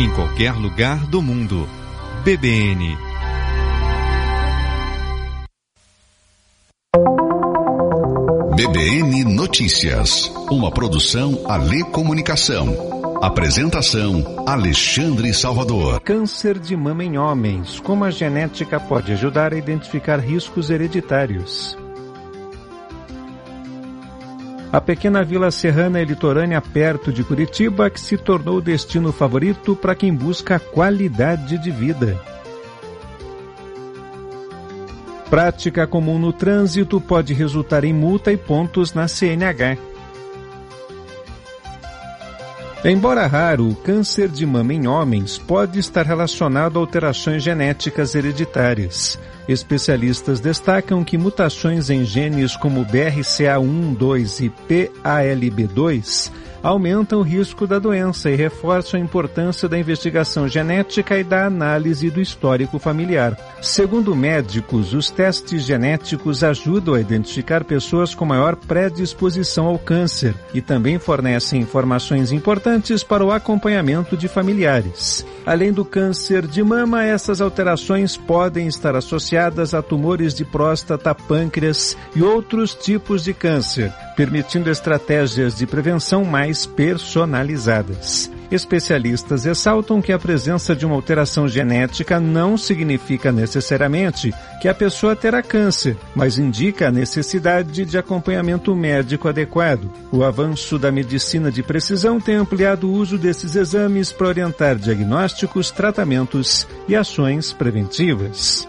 em qualquer lugar do mundo. BBN. BBN Notícias, uma produção Alê Comunicação. Apresentação Alexandre Salvador. Câncer de mama em homens. Como a genética pode ajudar a identificar riscos hereditários? A pequena vila serrana e litorânea perto de Curitiba que se tornou o destino favorito para quem busca qualidade de vida. Prática comum no trânsito pode resultar em multa e pontos na CNH. Embora raro, o câncer de mama em homens pode estar relacionado a alterações genéticas hereditárias. Especialistas destacam que mutações em genes como BRCA1, 2 e PALB2 aumentam o risco da doença e reforçam a importância da investigação genética e da análise do histórico familiar. Segundo médicos, os testes genéticos ajudam a identificar pessoas com maior predisposição ao câncer e também fornecem informações importantes para o acompanhamento de familiares. Além do câncer de mama, essas alterações podem estar associadas a tumores de próstata, pâncreas e outros tipos de câncer, permitindo estratégias de prevenção mais personalizadas. Especialistas ressaltam que a presença de uma alteração genética não significa necessariamente que a pessoa terá câncer, mas indica a necessidade de acompanhamento médico adequado. O avanço da medicina de precisão tem ampliado o uso desses exames para orientar diagnósticos, tratamentos e ações preventivas.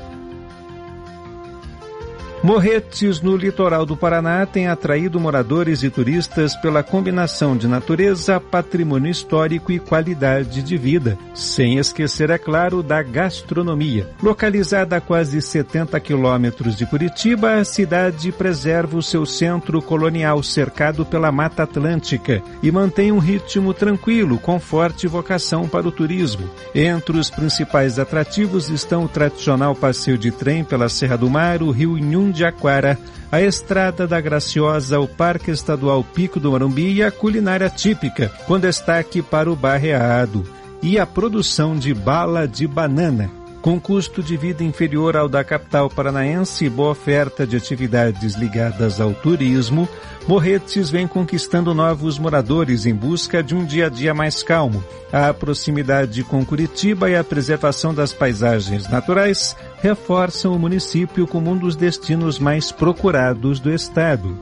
Morretes no litoral do Paraná têm atraído moradores e turistas pela combinação de natureza, patrimônio histórico e qualidade de vida, sem esquecer, é claro, da gastronomia. Localizada a quase 70 quilômetros de Curitiba, a cidade preserva o seu centro colonial cercado pela Mata Atlântica e mantém um ritmo tranquilo, com forte vocação para o turismo. Entre os principais atrativos estão o tradicional passeio de trem pela Serra do Mar, o Rio Inhum de Aquara, a Estrada da Graciosa, o Parque Estadual Pico do Morumbi e a culinária típica, com destaque para o barreado e a produção de bala de banana. Com custo de vida inferior ao da capital paranaense e boa oferta de atividades ligadas ao turismo, Morretes vem conquistando novos moradores em busca de um dia a dia mais calmo. A proximidade com Curitiba e a preservação das paisagens naturais reforçam o município como um dos destinos mais procurados do estado.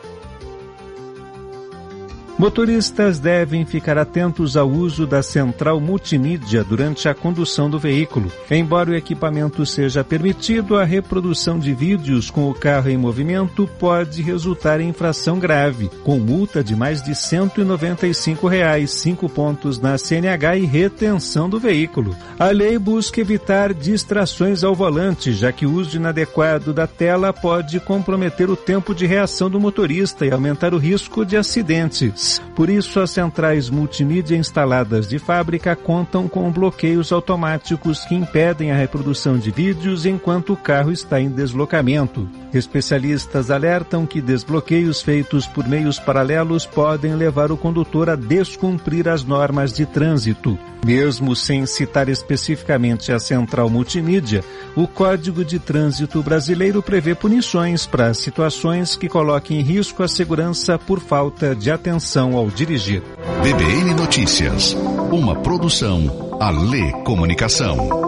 Motoristas devem ficar atentos ao uso da central multimídia durante a condução do veículo. Embora o equipamento seja permitido, a reprodução de vídeos com o carro em movimento pode resultar em infração grave, com multa de mais de R$ 195, 5 pontos na CNH e retenção do veículo. A lei busca evitar distrações ao volante, já que o uso inadequado da tela pode comprometer o tempo de reação do motorista e aumentar o risco de acidentes. Por isso, as centrais multimídia instaladas de fábrica contam com bloqueios automáticos que impedem a reprodução de vídeos enquanto o carro está em deslocamento. Especialistas alertam que desbloqueios feitos por meios paralelos podem levar o condutor a descumprir as normas de trânsito. Mesmo sem citar especificamente a central multimídia, o Código de Trânsito brasileiro prevê punições para situações que coloquem em risco a segurança por falta de atenção ao dirigir. BBN Notícias, uma produção Alê Comunicação.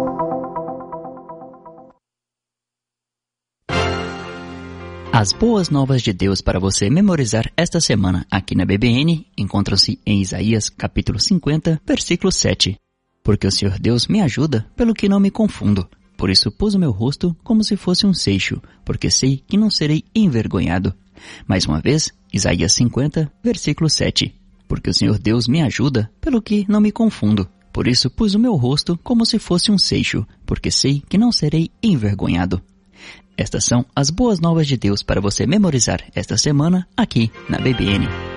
As boas novas de Deus para você memorizar esta semana aqui na BBN encontram-se em Isaías capítulo 50, versículo 7. Porque o Senhor Deus me ajuda, pelo que não me confundo. Por isso pus o meu rosto como se fosse um seixo, porque sei que não serei envergonhado. Mais uma vez, Isaías 50, versículo 7. Porque o Senhor Deus me ajuda, pelo que não me confundo. Por isso pus o meu rosto como se fosse um seixo, porque sei que não serei envergonhado. Estas são as boas novas de Deus para você memorizar esta semana aqui na BBN.